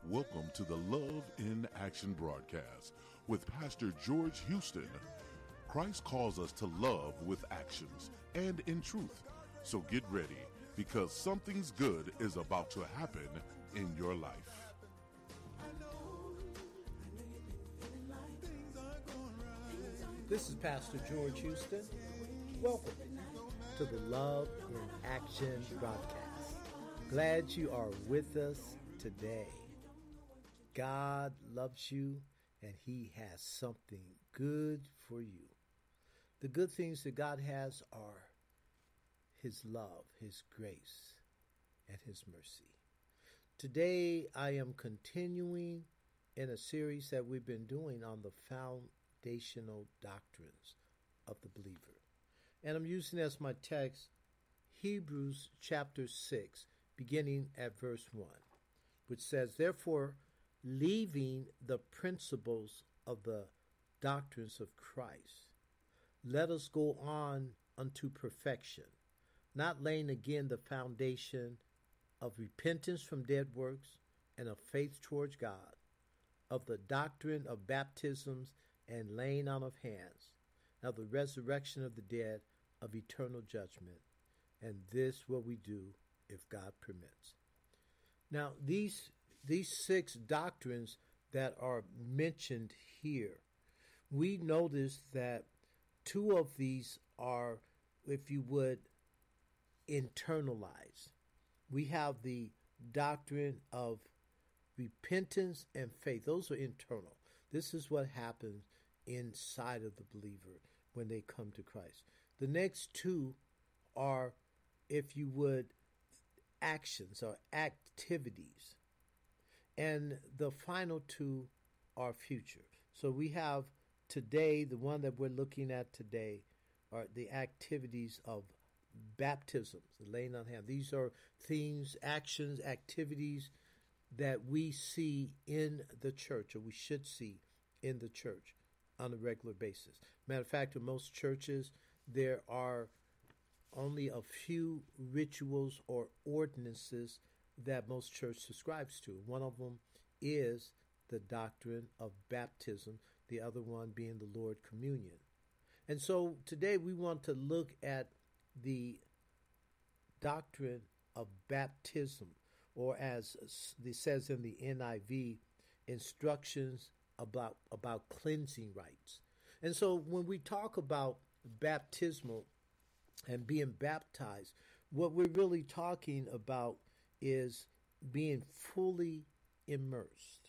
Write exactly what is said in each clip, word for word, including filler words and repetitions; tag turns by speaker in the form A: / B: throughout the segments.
A: Welcome to the Love in Action broadcast with Pastor George Houston. Christ calls us to love with actions and in truth. So get ready, because something's good is about to happen in your life.
B: This is Pastor George Houston. Welcome to the Love in Action broadcast. Glad you are with us today. God loves you, and He has something good for you. The good things that God has are His love, His grace, and His mercy. Today, I am continuing in a series that we've been doing on the foundational doctrines of the believer. And I'm using as my text Hebrews chapter six, beginning at verse one, which says, "Therefore, leaving the principles of the doctrines of Christ, let us go on unto perfection, not laying again the foundation of repentance from dead works and of faith towards God, of the doctrine of baptisms and laying on of hands, of the resurrection of the dead, of eternal judgment. And this will we do if God permits." Now, these these six doctrines that are mentioned here, we notice that two of these are, if you would, internalized. We have the doctrine of repentance and faith. Those are internal. This is what happens inside of the believer when they come to Christ. The next two are, if you would, actions or activities. And the final two are future. So we have today, the one that we're looking at today, are the activities of baptisms, the laying on hands. These are things, actions, activities that we see in the church, or we should see in the church on a regular basis. Matter of fact, in most churches, there are only a few rituals or ordinances that most church subscribes to. One of them is the doctrine of baptism, the other one being the Lord Communion. And so today we want to look at the doctrine of baptism, or as it says in the N I V, instructions about, about cleansing rites. And so when we talk about baptismal and being baptized, what we're really talking about is being fully immersed.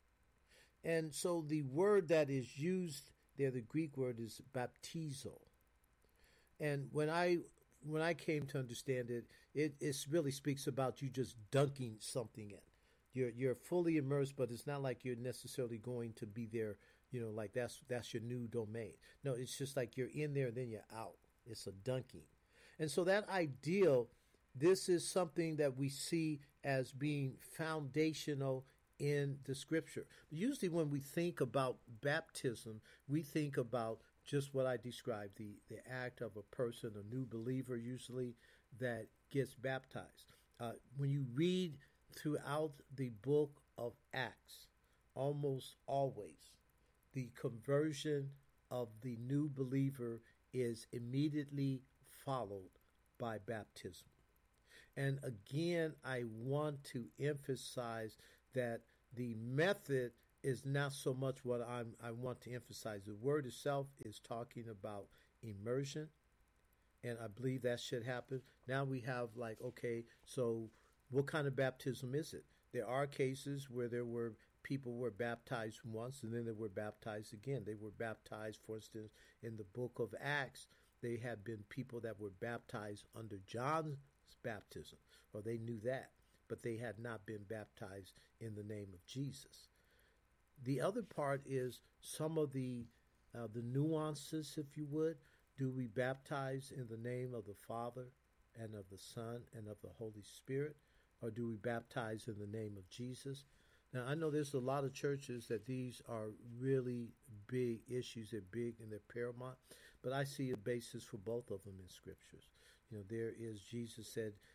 B: And so the word that is used there, the Greek word, is baptizo. And when I when I came to understand it, it, it really speaks about you just dunking something in. You're you're fully immersed, but it's not like you're necessarily going to be there, you know, like that's that's your new domain. No, it's just like you're in there and then you're out. It's a dunking. And so that ideal, this is something that we see as being foundational in the scripture. Usually when we think about baptism, we think about just what I described, the, the act of a person, a new believer usually, that gets baptized. Uh, when you read throughout the book of Acts, almost always, the conversion of the new believer is immediately followed by baptism. And again, I want to emphasize that the method is not so much what I'm, I want to emphasize. The word itself is talking about immersion, and I believe that should happen. Now we have like, okay, so what kind of baptism is it? There are cases where there were people were baptized once and then they were baptized again. They were baptized, for instance, in the book of Acts. They had been people that were baptized under John's baptism, or they knew that, but they had not been baptized in the name of Jesus. The other part is some of the uh, the nuances, if you would. Do we baptize in the name of the Father and of the Son and of the Holy Spirit, or do we baptize in the name of Jesus? Now, I know there's a lot of churches that these are really big issues. They're big and they're paramount, but I see a basis for both of them in scriptures. You know, there is, Jesus said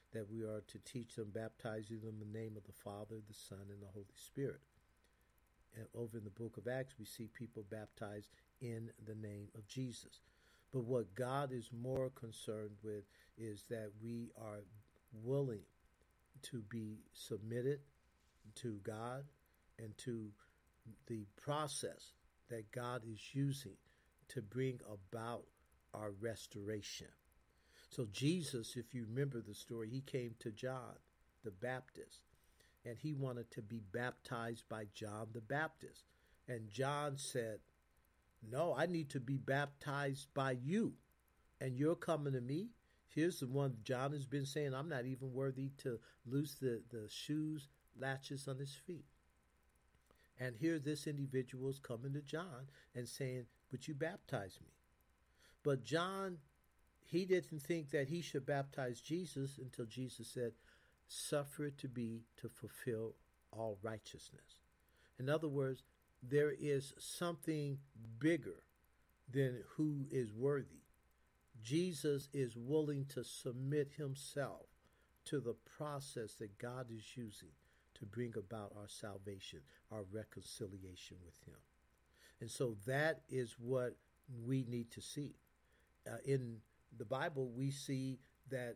B: that we are to teach them, baptizing them in the name of the Father, the Son, and the Holy Spirit. And over in the book of Acts, we see people baptized in the name of Jesus. But what God is more concerned with is that we are willing to be submitted to God and to the process that God is using to bring about our restoration. So Jesus, if you remember the story, he came to John the Baptist, and he wanted to be baptized by John the Baptist. And John said, no, I need to be baptized by you, and you're coming to me? Here's the one John has been saying, I'm not even worthy to loose the, the shoes, latches on his feet. And here this individual is coming to John and saying, would you baptize me? But John, he didn't think that he should baptize Jesus until Jesus said, suffer it to be to fulfill all righteousness. In other words, there is something bigger than who is worthy. Jesus is willing to submit himself to the process that God is using to bring about our salvation, our reconciliation with him. And so that is what we need to see. Uh, in the Bible, we see that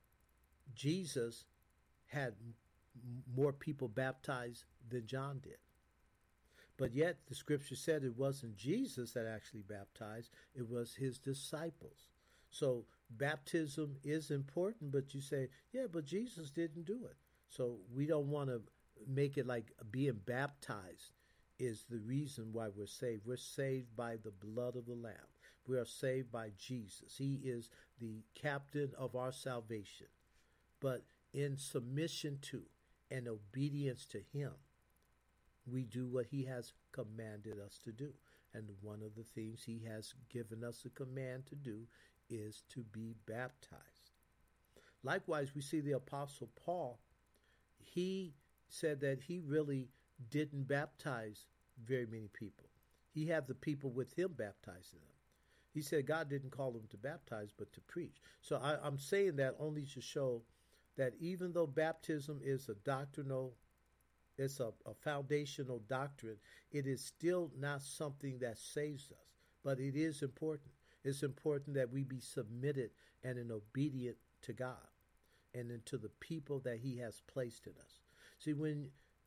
B: Jesus had m- more people baptized than John did. But yet the scripture said it wasn't Jesus that actually baptized, it was his disciples. So baptism is important, but you say, yeah, but Jesus didn't do it. So we don't want to make it like being baptized is the reason why we're saved. We're saved by the blood of the Lamb. We are saved by Jesus. He is the captain of our salvation. But in submission to and obedience to him, we do what he has commanded us to do. And one of the things he has given us a command to do is to be baptized. Likewise, we see the Apostle Paul. He said that he really didn't baptize very many people. He had the people with him baptizing them. He said God didn't call him to baptize, but to preach. So I, I'm saying that only to show that even though baptism is a doctrinal, it's a, a foundational doctrine, it is still not something that saves us, but it is important. It's important that we be submitted and in obedient to God and into the people that he has placed in us. See, when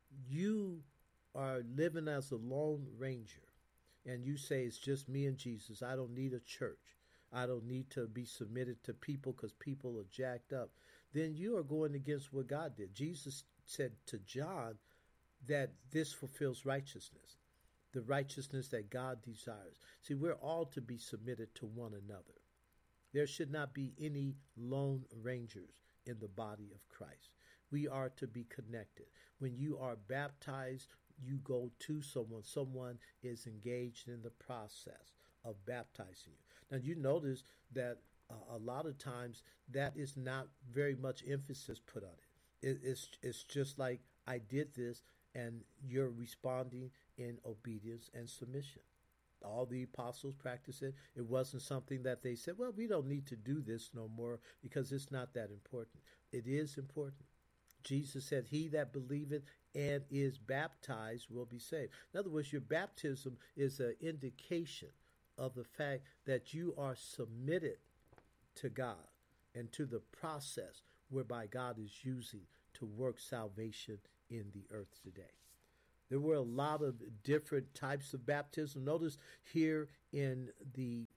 B: you are living as a lone ranger and you say it's just me and Jesus, I don't need a church, I don't need to be submitted to people because people are jacked up, then you are going against what God did. Jesus said to John that this fulfills righteousness, the righteousness that God desires. See, we're all to be submitted to one another. There should not be any lone rangers in the body of Christ. We are to be connected. When you are baptized, you go to someone. Someone is engaged in the process of baptizing you. Now, you notice that uh, a lot of times that is not very much emphasis put on it. it it's, it's just like, I did this, and you're responding in obedience and submission. All the apostles practiced it. It wasn't something that they said, well, we don't need to do this no more because it's not that important. It is important. Jesus said, he that believeth and is baptized will be saved. In other words, your baptism is an indication of the fact that you are submitted to God and to the process whereby God is using to work salvation in the earth today. There were a lot of different types of baptism. Notice here in the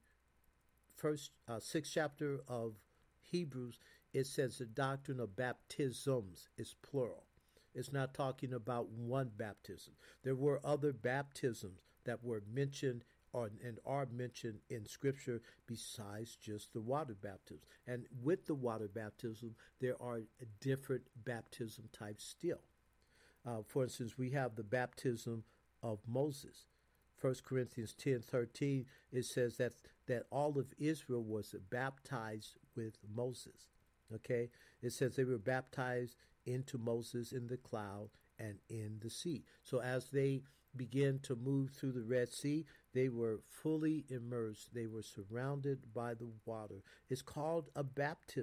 B: first uh, sixth chapter of Hebrews, it says the doctrine of baptisms is plural. It's not talking about one baptism. There were other baptisms that were mentioned or, and are mentioned in Scripture besides just the water baptism. And with the water baptism, there are different baptism types still. Uh, for instance, we have the baptism of Moses. First Corinthians ten thirteen, it says that, that all of Israel was baptized with Moses. Okay? It says they were baptized into Moses in the cloud and in the sea. So as they began to move through the Red Sea, they were fully immersed. They were surrounded by the water. It's called a baptism.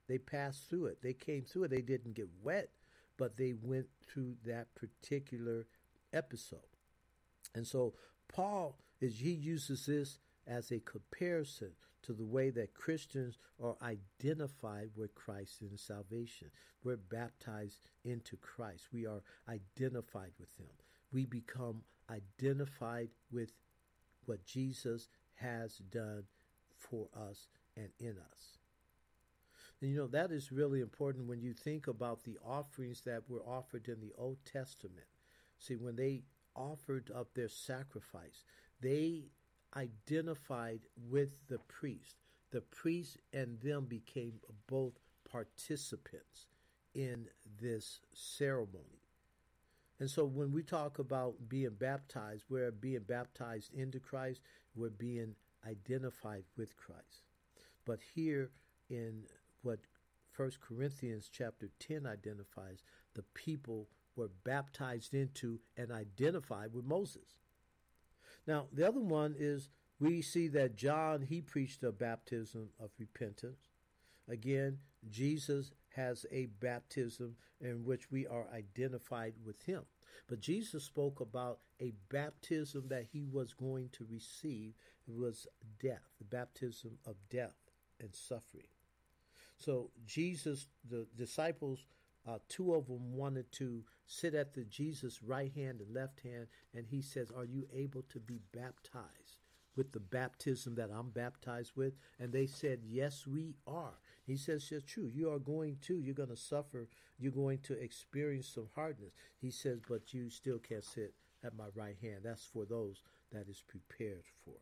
B: They passed through it. They came through it. They didn't get wet, but they went through that particular episode. And so Paul is he uses this as a comparison to the way that Christians are identified with Christ in salvation. We're baptized into Christ. We are identified with him. We become identified with what Jesus has done for us and in us. And you know, that is really important when you think about the offerings that were offered in the Old Testament. See, when they offered up their sacrifice, they identified with the priest. The priest and them became both participants in this ceremony. And so when we talk about being baptized, we're being baptized into Christ, we're being identified with Christ. But here in what First Corinthians chapter ten identifies, the people were baptized into and identified with Moses. Now, the other one is we see that John, he preached a baptism of repentance. Again, Jesus has a baptism in which we are identified with him. But Jesus spoke about a baptism that he was going to receive. It was death, the baptism of death and suffering. So Jesus, the disciples, uh, two of them wanted to sit at the Jesus right hand and left hand, and he says, are you able to be baptized with the baptism that I'm baptized with? And they said, yes, we are. He says, it's true. You are going to, you're going to suffer. You're going to experience some hardness. He says, but you still can't sit at my right hand. That's for those that is prepared for.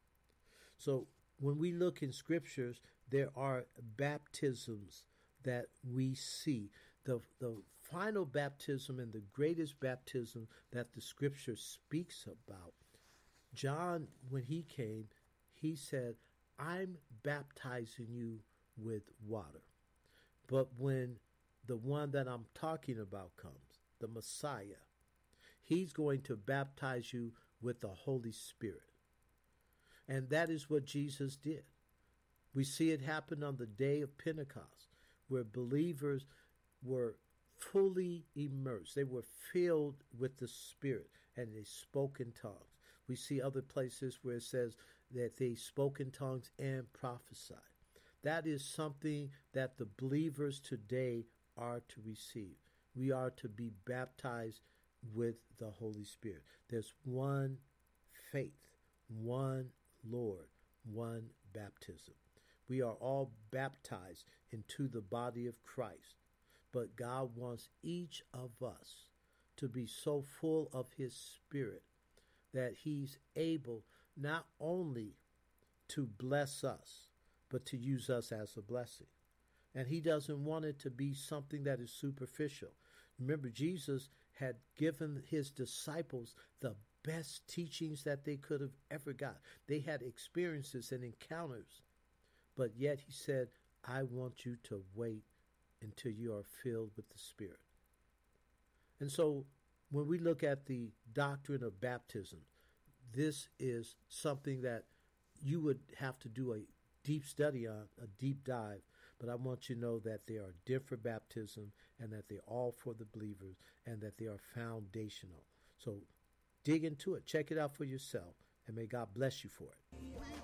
B: So when we look in scriptures, there are baptisms that we see. The, the final baptism and the greatest baptism that the scripture speaks about, John, when he came, he said, I'm baptizing you with water. But when the one that I'm talking about comes, the Messiah, he's going to baptize you with the Holy Spirit. And that is what Jesus did. We see it happen on the day of Pentecost, where believers were fully immersed. They were filled with the Spirit, and they spoke in tongues. We see other places where it says that they spoke in tongues and prophesied. That is something that the believers today are to receive. We are to be baptized with the Holy Spirit. There's one faith, one Lord, one baptism. We are all baptized into the body of Christ. But God wants each of us to be so full of his Spirit that he's able not only to bless us, but to use us as a blessing. And he doesn't want it to be something that is superficial. Remember, Jesus had given his disciples the best teachings that they could have ever got. They had experiences and encounters, but yet he said, I want you to wait until you are filled with the Spirit. And so when we look at the doctrine of baptism, this is something that you would have to do a deep study on, a deep dive. But I want you to know that they are different baptism and that they're all for the believers and that they are foundational. So dig into it. Check it out for yourself. And may God bless you for it.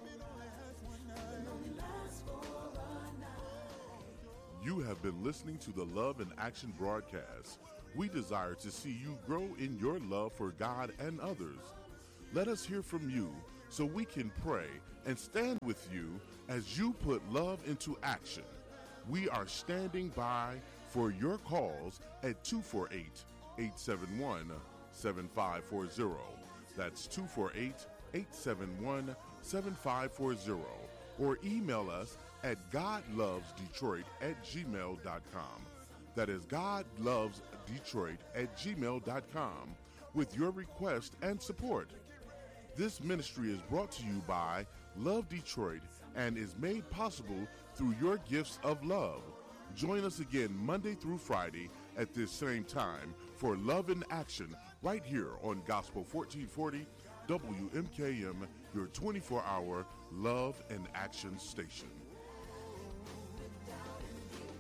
A: You have been listening to the Love in Action broadcast. We desire to see you grow in your love for God and others. Let us hear from you so we can pray and stand with you as you put love into action. We are standing by for your calls at two four eight, eight seven one, seven five four zero. That's two four eight, eight seven one, seven five four zero. Or email us at godlovesdetroit at gmail dot com. That is godlovesdetroit at gmail dot com with your request and support. This ministry is brought to you by Love Detroit and is made possible through your gifts of love. Join us again Monday through Friday at this same time for Love in Action right here on Gospel fourteen forty W M K M, your twenty-four hour Love and Action station.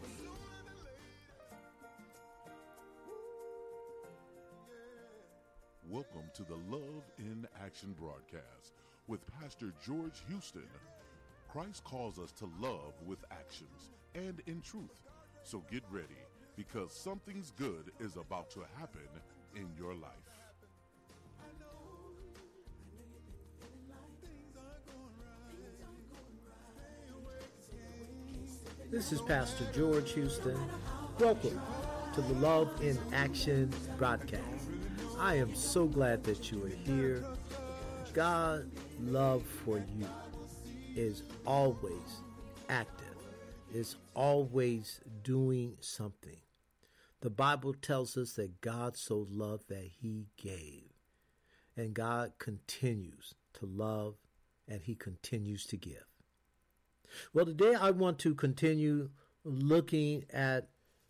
A: Welcome to the Love in Action broadcast with Pastor George Houston. Christ calls us to love with actions and in truth. So get ready, because something's good is about to happen in your life.
B: This is Pastor George Houston. Welcome to the Love in Action broadcast. I am so glad that you are here. God's love for you is always active, is always doing something. The Bible tells us that God so loved that he gave. And God continues to love and he continues to give. Well, today I want to continue looking at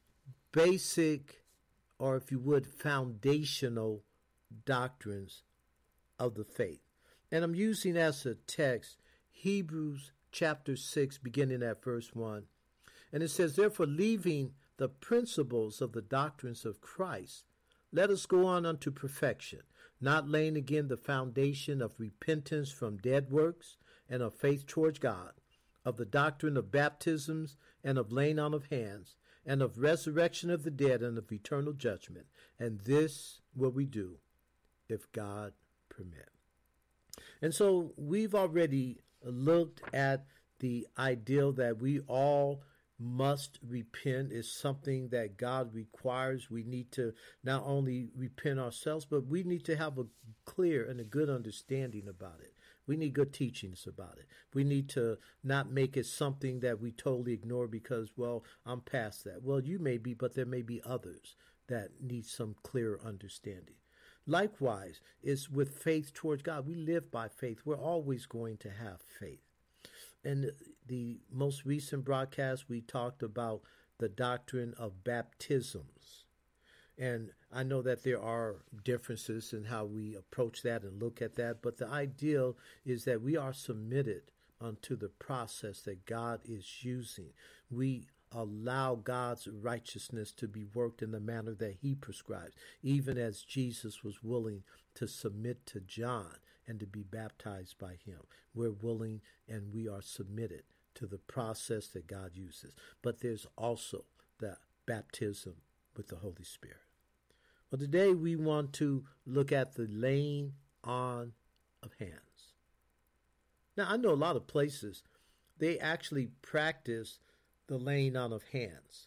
B: basic, or if you would, foundational doctrines of the faith. And I'm using as a text Hebrews chapter six, beginning at verse one. And it says, therefore, leaving the principles of the doctrines of Christ, let us go on unto perfection, not laying again the foundation of repentance from dead works and of faith towards God, of the doctrine of baptisms and of laying on of hands, and of resurrection of the dead and of eternal judgment. And this will we do, if God permit. And so we've already looked at the ideal that we all must repent is something that God requires. We need to not only repent ourselves, but we need to have a clear and a good understanding about it. We need good teachings about it. We need to not make it something that we totally ignore because, well, I'm past that. Well, you may be, but there may be others that need some clearer understanding. Likewise, is with faith towards God. We live by faith. We're always going to have faith. In the most recent broadcast, we talked about the doctrine of baptisms. And I know that there are differences in how we approach that and look at that, but the ideal is that we are submitted unto the process that God is using. We allow God's righteousness to be worked in the manner that he prescribes, even as Jesus was willing to submit to John and to be baptized by him. We're willing and we are submitted to the process that God uses. But there's also the baptism with the Holy Spirit. Well, today we want to look at the laying on of hands. Now, I know a lot of places, they actually practice the laying on of hands.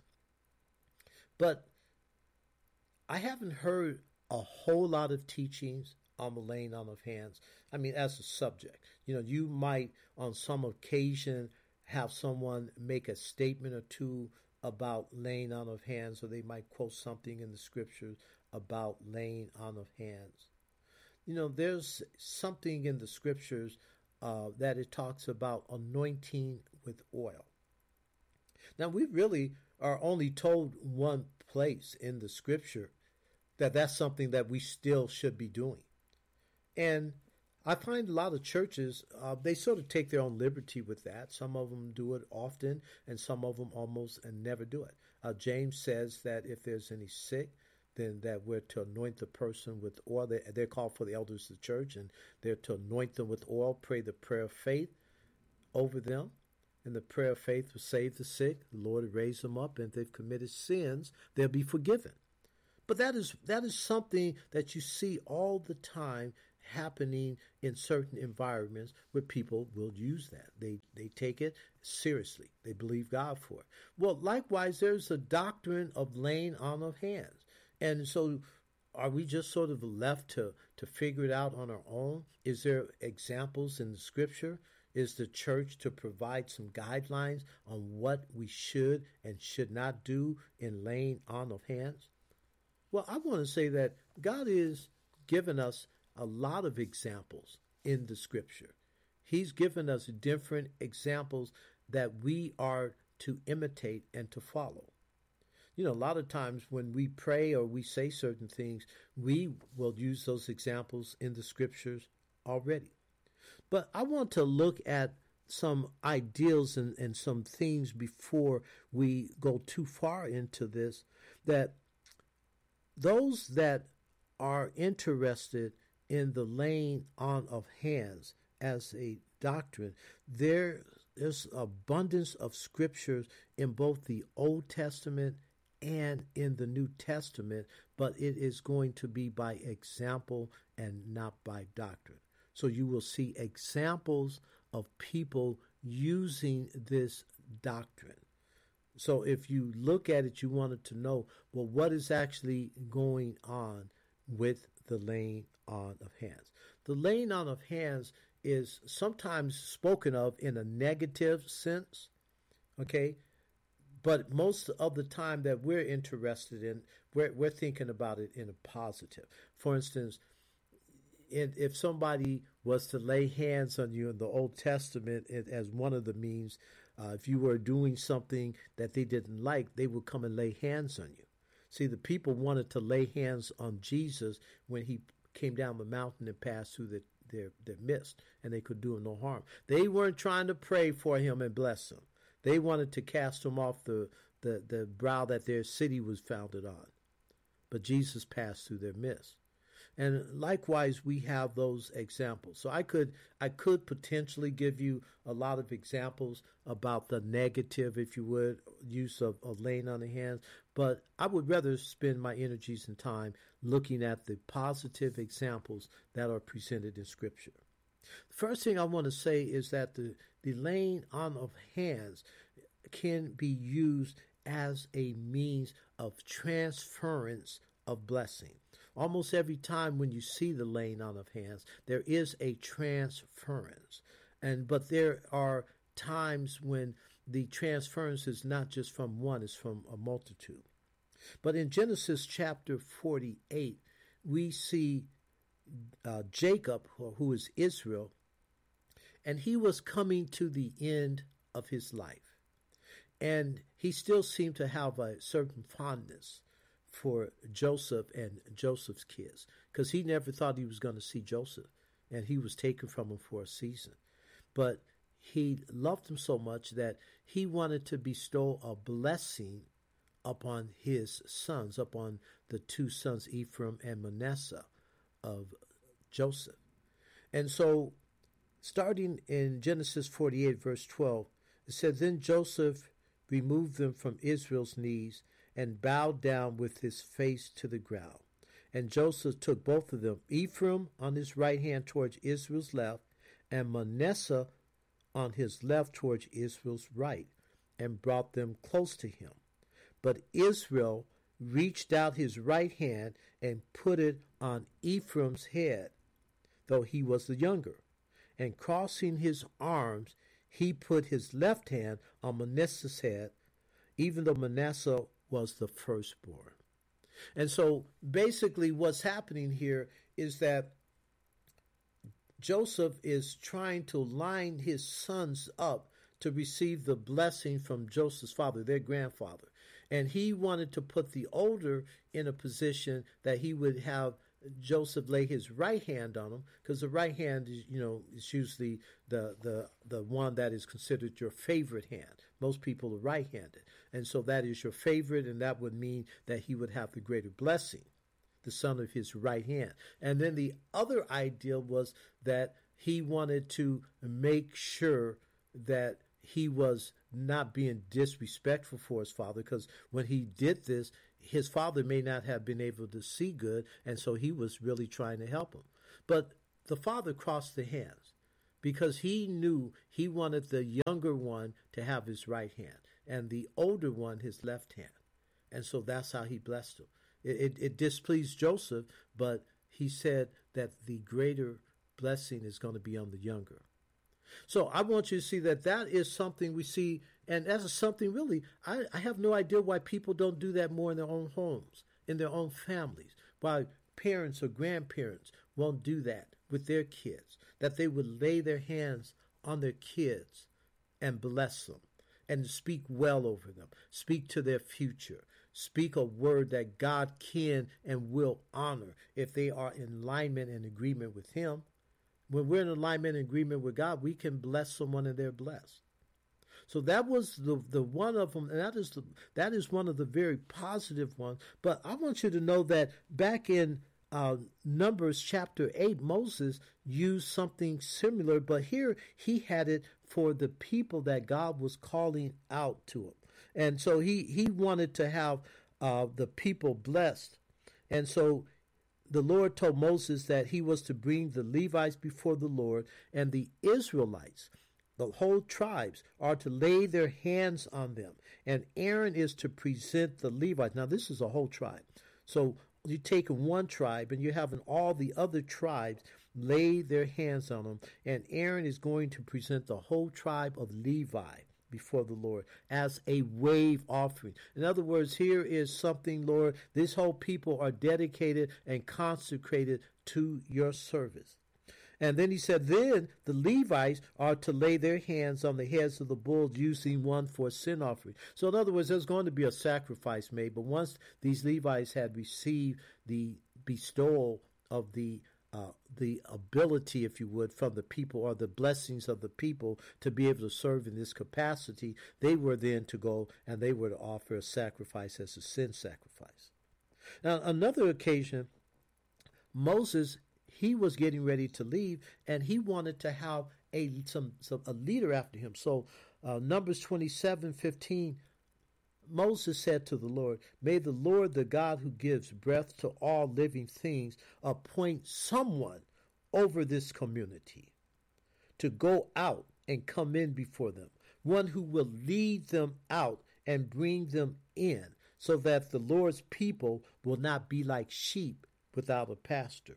B: But I haven't heard a whole lot of teachings on the laying on of hands. I mean, as a subject. You know, you might on some occasion have someone make a statement or two about laying on of hands, or they might quote something in the scriptures about laying on of hands. You know, there's something in the scriptures uh, that it talks about anointing with oil. Now, we really are only told one place in the scripture that that's something that we still should be doing. And I find a lot of churches, uh, they sort of take their own liberty with that. Some of them do it often, and some of them almost and never do it. Uh, James says that if there's any sick, then that we're to anoint the person with oil. They, they're called for the elders of the church, and they're to anoint them with oil, pray the prayer of faith over them. And the prayer of faith will save the sick. The Lord will raise them up, and if they've committed sins, they'll be forgiven. But that is that is something that you see all the time happening in certain environments where people will use that. They they take it seriously. They believe God for it. Well, likewise, there's a doctrine of laying on of hands. And so are we just sort of left to, to figure it out on our own? Is there examples in the scripture? Is the church to provide some guidelines on what we should and should not do in laying on of hands? Well, I want to say that God is giving us a lot of examples in the scripture. He's given us different examples that we are to imitate and to follow. You know, a lot of times when we pray or we say certain things, we will use those examples in the scriptures already. But I want to look at some ideals and, and some things before we go too far into this, that those that are interested in the laying on of hands as a doctrine, there is abundance of scriptures in both the Old Testament and in the New Testament, but it is going to be by example and not by doctrine. So you will see examples of people using this doctrine. So if you look at it, you wanted to know, well, what is actually going on with the laying on of hands? The laying on of hands is sometimes spoken of in a negative sense, okay? But most of the time that we're interested in, we're, we're thinking about it in a positive. For instance, in, if somebody was to lay hands on you in the Old Testament it, as one of the means, uh, if you were doing something that they didn't like, they would come and lay hands on you. See, the people wanted to lay hands on Jesus when he came down the mountain and passed through the, their, their midst, and they could do him no harm. They weren't trying to pray for him and bless him. They wanted to cast him off the, the, the brow that their city was founded on. But Jesus passed through their midst. And likewise, we have those examples. So I could I could potentially give you a lot of examples about the negative, if you would, use of, of laying on the hands. But I would rather spend my energies and time looking at the positive examples that are presented in Scripture. The first thing I want to say is that the, the laying on of hands can be used as a means of transference of blessing. Almost every time when you see the laying on of hands, there is a transference. And but there are times when the transference is not just from one, it's from a multitude. But in Genesis chapter forty-eight, we see uh, Jacob, who is Israel, and he was coming to the end of his life. And he still seemed to have a certain fondness for Joseph and Joseph's kids, because he never thought he was going to see Joseph, and he was taken from him for a season. But he loved him so much that he wanted to bestow a blessing upon his sons, upon the two sons, Ephraim and Manasseh of Joseph. And so, starting in Genesis forty-eight, verse twelve, it said, "Then Joseph removed them from Israel's knees and bowed down with his face to the ground. And Joseph took both of them, Ephraim on his right hand towards Israel's left, and Manasseh on his left towards Israel's right, and brought them close to him. But Israel reached out his right hand and put it on Ephraim's head, though he was the younger. And crossing his arms, he put his left hand on Manasseh's head, even though Manasseh was the firstborn." And so basically what's happening here is that Joseph is trying to line his sons up to receive the blessing from Joseph's father, their grandfather. And he wanted to put the older in a position that he would have Joseph lay his right hand on him, because the right hand is, you know, is usually the, the, the one that is considered your favorite hand. Most people are right-handed. And so that is your favorite, and that would mean that he would have the greater blessing, the son of his right hand. And then the other idea was that he wanted to make sure that he was not being disrespectful for his father, because when he did this, his father may not have been able to see good, and so he was really trying to help him. But the father crossed the hands because he knew he wanted the younger one to have his right hand and the older one his left hand. And so that's how he blessed him. It, it, it displeased Joseph, but he said that the greater blessing is going to be on the younger. So I want you to see that that is something we see, and that is something really, I, I have no idea why people don't do that more in their own homes, in their own families, why parents or grandparents won't do that with their kids, that they would lay their hands on their kids and bless them and speak well over them, speak to their future, speak a word that God can and will honor if they are in alignment and agreement with him. When we're in alignment and agreement with God, we can bless someone and they're blessed. So that was the the one of them, and that is the, that is one of the very positive ones. But I want you to know that back in uh, Numbers chapter eight, Moses used something similar, but here he had it for the people that God was calling out to him. And so he, he wanted to have uh, the people blessed. And so the Lord told Moses that he was to bring the Levites before the Lord, and the Israelites, the whole tribes, are to lay their hands on them. And Aaron is to present the Levites. Now, this is a whole tribe. So you take one tribe and you're having all the other tribes lay their hands on them. And Aaron is going to present the whole tribe of Levi before the Lord as a wave offering. In other words, here is something, Lord, this whole people are dedicated and consecrated to your service. And then he said, then the Levites are to lay their hands on the heads of the bulls, using one for a sin offering. So in other words, there's going to be a sacrifice made. But once these Levites had received the bestowal of the uh, the ability, if you would, from the people, or the blessings of the people to be able to serve in this capacity, they were then to go and they were to offer a sacrifice as a sin sacrifice. Now, another occasion, Moses, he was getting ready to leave, and he wanted to have a some, some a leader after him. So uh, Numbers twenty-seven fifteen, Moses said to the Lord, may the Lord, the God who gives breath to all living things, appoint someone over this community to go out and come in before them, one who will lead them out and bring them in, so that the Lord's people will not be like sheep without a pastor.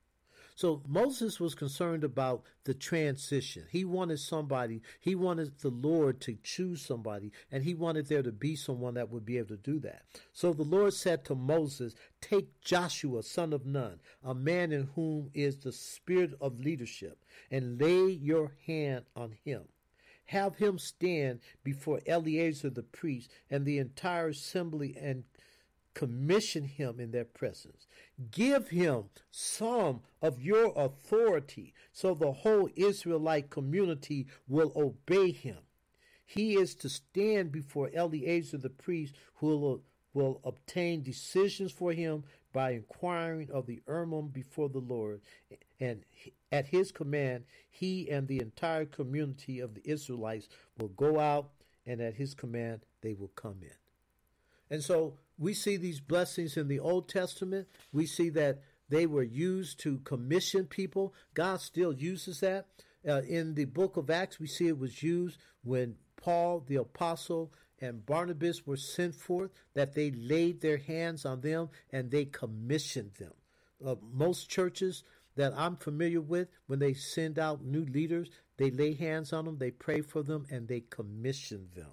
B: So Moses was concerned about the transition. He wanted somebody, he wanted the Lord to choose somebody, and he wanted there to be someone that would be able to do that. So the Lord said to Moses, take Joshua, son of Nun, a man in whom is the spirit of leadership, and lay your hand on him. Have him stand before Eleazar the priest and the entire assembly, and commission him in their presence. Give him some of your authority, so the whole Israelite community will obey him. He is to stand before Eleazar the priest, who will, will obtain decisions for him by inquiring of the Urim before the Lord. And at his command, he and the entire community of the Israelites will go out, and at his command, they will come in. And so we see these blessings in the Old Testament. We see that they were used to commission people. God still uses that. Uh, in the book of Acts, we see it was used when Paul, the apostle, and Barnabas were sent forth, that they laid their hands on them and they commissioned them. Uh, most churches that I'm familiar with, when they send out new leaders, they lay hands on them, they pray for them, and they commission them.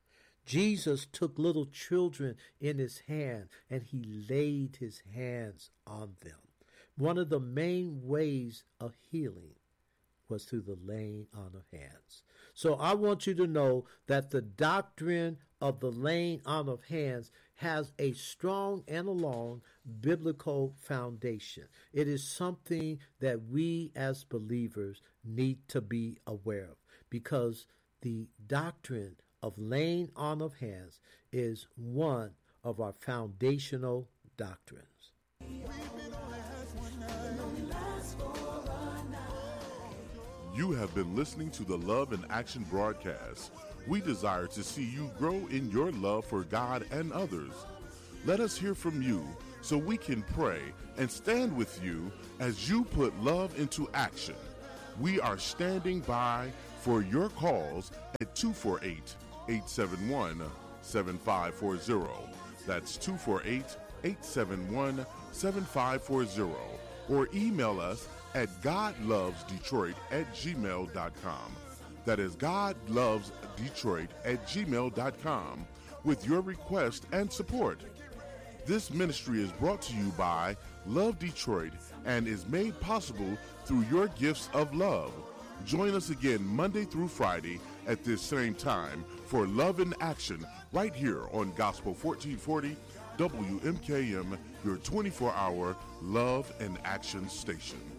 B: Jesus took little children in his hand and he laid his hands on them. One of the main ways of healing was through the laying on of hands. So I want you to know that the doctrine of the laying on of hands has a strong and a long biblical foundation. It is something that we as believers need to be aware of, because the doctrine of laying on of hands is one of our foundational doctrines.
A: You have been listening to the Love in Action broadcast. We desire to see you grow in your love for God and others. Let us hear from you so we can pray and stand with you as you put love into action. We are standing by for your calls at two four eight, eight seven one, seven five four zero. That's two four eight, eight seven one, seven five four zero. Or email us at godlovesdetroit at gmail dot com. That is godlovesdetroit at gmail dot com with your request and support. This ministry is brought to you by Love Detroit and is made possible through your gifts of love. Join us again Monday through Friday at this same time for Love in Action right here on Gospel fourteen forty W M K M, your twenty-four hour Love and Action station.